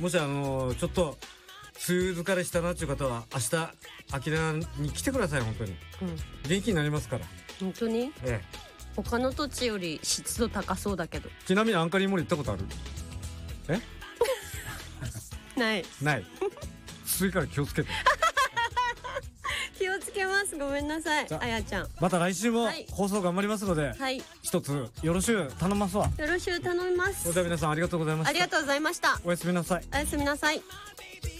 もしちょっと梅雨疲れしたなっていう方は明日秋田に来てください。本当に、元気になりますから。 本当に、他の土地より湿度高そうだけど。 ちなみにアンカリーモリ行ったことある？ ない次から気をつけて気をつけます。ごめんなさい、あやちゃん。 また来週も放送頑張りますので、一つよろしゅう頼ますわ。 よろしゅう頼みます。 それでは皆さんありがとうございました。 ありがとうございました。 おやすみなさい。 おやすみなさい。